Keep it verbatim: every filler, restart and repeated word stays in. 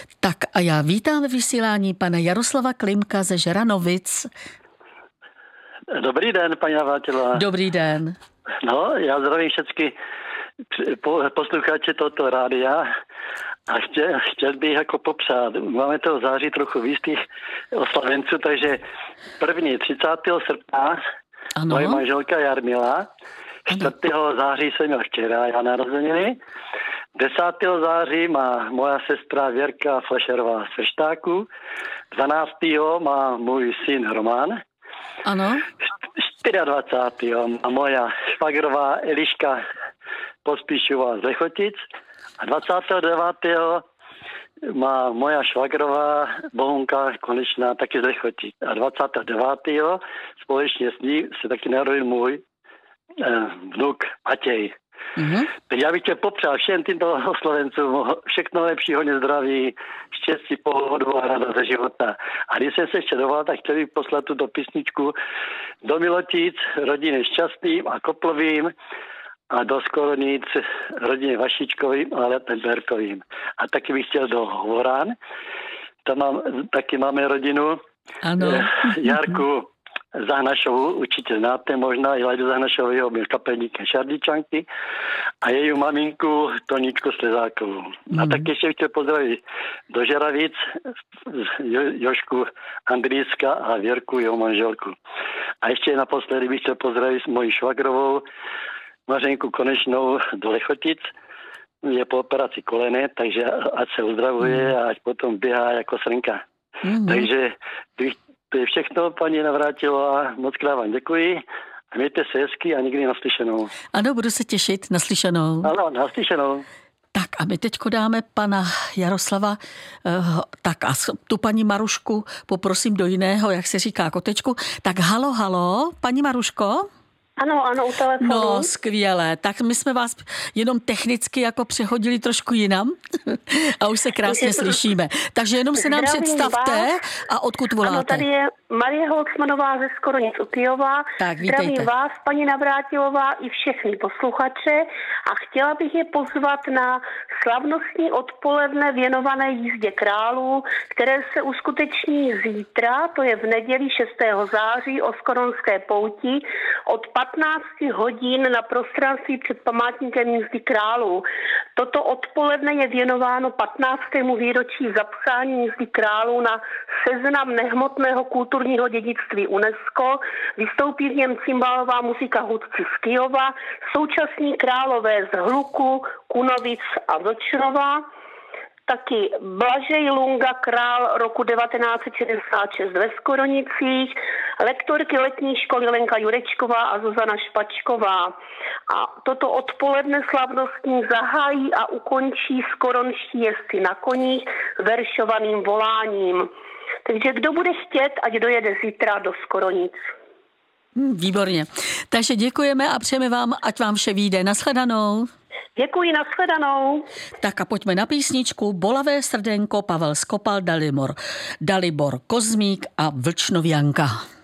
Tak a já vítám ve vysílání pana Jaroslava Klimka ze Žeranovic. Dobrý den, paní Navrátilová. Dobrý den. No, já zdravím všechny posluchače tohoto rádia a chtěl, chtěl bych jako popřát. Máme toho září trochu víc těch oslavenců, takže první třicátého srpna ano. Moje manželka Jarmila, čtvrtého září jsem měl včera já narozeniny, desátého září má moja sestra Věrka Flescherová z Frštáku, dvanáctého má můj syn Roman, ano. dvacátého má moja švagrová Eliška Pospíšová z Lechotic a dvacátého devátého má moja švagrová Bohunka Konečná taky z Lechotic. A dvacátého devátého společně s ní se taky narodil můj eh, vnuk Matěj. Mm-hmm. Tak já bych chtěl popřát všem tímto oslovencům všechno lepší, hodně zdraví, štěstí, pohodu a radost ze života. A když jsem se ještě dovolal, tak chtěl bych poslat tuto písničku do Milotic, rodiny Šťastným a Koplovým a do Skoronic, rodiny Vašičkovým a Letenberkovým. A taky bych chtěl do Horán, tam mám, taky máme rodinu ano. Jarku Zahnašovu, určitě znáte možná, i Lajdu Zahnašovýho, byl kapelník Šardičanky a její maminku Toničku Slezákovou. Mm. A taky ještě chtěl pozdravit do Žeravic jo, Jošku Andrýska a Věrku, jeho manželku. A ještě naposledy bych chtěl pozdravit moji švagrovou Mařenku Konečnou do Lechotic. Je po operaci kolene, takže ať se uzdravuje mm. a ať potom běhá jako srnka. Mm. Takže bych to je všechno, paní Navrátilová, moc krát vám děkuji. Mějte se hezky a nikdy naslyšenou. Ano, budu se těšit, naslyšenou. Ano, naslyšenou. Tak a my teďko dáme pana Jaroslava, uh, tak a tu paní Marušku poprosím do jiného, jak se říká, kotečku. Tak halo, halo, paní Maruško? Ano, ano, u telefonu. No, skvělé. Tak my jsme vás jenom technicky jako přehodili trošku jinam a už se krásně slyšíme. Takže jenom se nám představte vás. A odkud voláte. Ano, tady je Marie Holcmanová ze Skoronic u Kyjova. Tak, vítejte. Zdravím vás, paní Navrátilová, i všechny posluchače a chtěla bych je pozvat na slavnostní odpoledne věnované jízdě králů, které se uskuteční zítra, to je v neděli šestého září o Skoronské pouti od patnáct hodin na prostranství před památníkem jízdy králů. Toto odpoledne je věnováno patnáctému výročí zapsání jízdy králů na seznam nehmotného kulturního dědictví UNESCO. Vystoupí v něm cymbálová muzika hudci z Kyjova, současní králové z Hluku, Kunovic a Vlčnova, taky Blažej Lunga, král roku devatenáct set šedesát šest ve Skoronicích, lektorky letní školy Lenka Jurečková a Zuzana Špačková. A toto odpoledne slavnostní zahájí a ukončí skoronští jezdci na koních veršovaným voláním. Takže kdo bude chtět, ať dojede zítra do Skoronic. Výborně. Takže děkujeme a přejeme vám, ať vám vše vyjde. Nashledanou. Děkuji, nashledanou. Tak a pojďme na písničku Bolavé srdenko, Pavel Skopal, Dalibor, Dalibor Kozmík a Vlčnovianka.